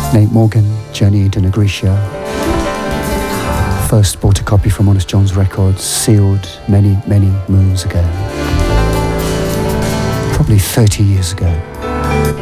Nate Morgan, Journey to Negritia. First bought a copy from Honest John's Records, sealed many, many moons ago. Probably 30 years ago.